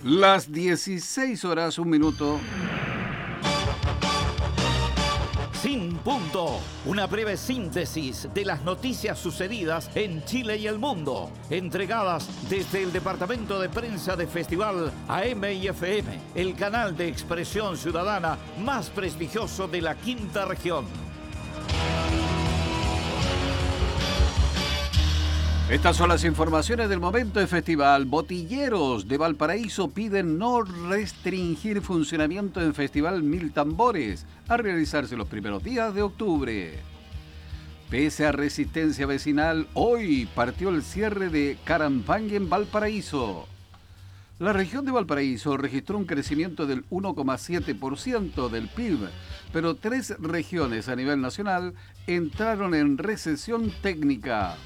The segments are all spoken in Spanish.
Las 16 horas, 1 minuto. Sin Punto, una breve síntesis de las noticias sucedidas en Chile y el mundo, entregadas desde el Departamento de Prensa de Festival AM y FM, el canal de expresión ciudadana más prestigioso de la quinta región. Estas son las informaciones del momento del festival. Botilleros de Valparaíso piden no restringir funcionamiento en Festival Mil Tambores a realizarse los primeros días de octubre. Pese a resistencia vecinal, hoy partió el cierre de Carampangue en Valparaíso. La región de Valparaíso registró un crecimiento del 1,7% del PIB, pero 3 regiones a nivel nacional entraron en recesión técnica.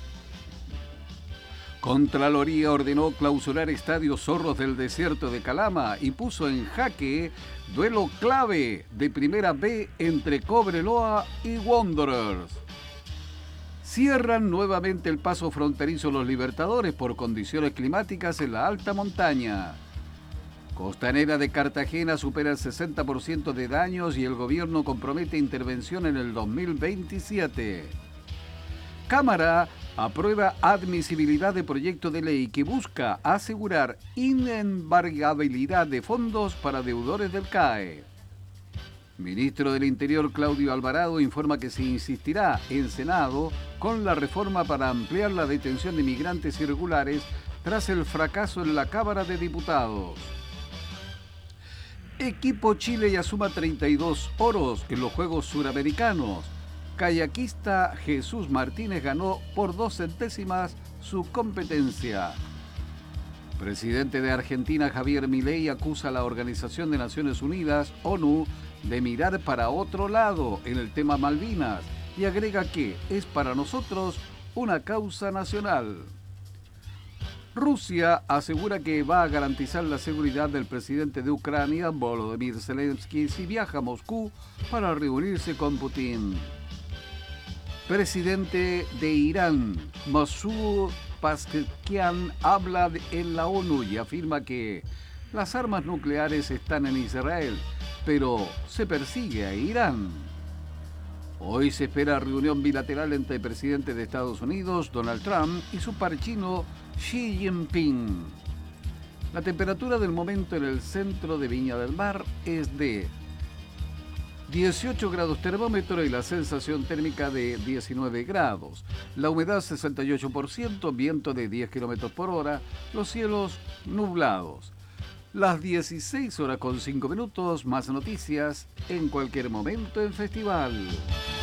Contraloría ordenó clausurar Estadio Zorros del Desierto de Calama y puso en jaque duelo clave de Primera B entre Cobreloa y Wanderers. Cierran nuevamente el paso fronterizo los Libertadores por condiciones climáticas en la alta montaña. Costanera de Cartagena supera el 60% de daños y el gobierno compromete intervención en el 2027. Cámara aprueba admisibilidad de proyecto de ley que busca asegurar inembargabilidad de fondos para deudores del CAE. Ministro del Interior Claudio Alvarado informa que se insistirá en Senado con la reforma para ampliar la detención de migrantes irregulares tras el fracaso en la Cámara de Diputados. Equipo Chile ya suma 32 oros en los Juegos Suramericanos. Kayakista Jesús Martínez ganó por 2 centésimas su competencia. Presidente de Argentina Javier Milei acusa a la Organización de Naciones Unidas, ONU, de mirar para otro lado en el tema Malvinas y agrega que es para nosotros una causa nacional. Rusia asegura que va a garantizar la seguridad del presidente de Ucrania, Volodymyr Zelensky, si viaja a Moscú para reunirse con Putin. Presidente de Irán, Masoud Pezeshkian, habla en la ONU y afirma que las armas nucleares están en Israel, pero se persigue a Irán. Hoy se espera reunión bilateral entre el presidente de Estados Unidos, Donald Trump, y su par chino, Xi Jinping. La temperatura del momento en el centro de Viña del Mar es de 18 grados termómetro y la sensación térmica de 19 grados. La humedad 68%, viento de 10 kilómetros por hora, los cielos nublados. Las 16 horas con 5 minutos, más noticias en cualquier momento en Festival.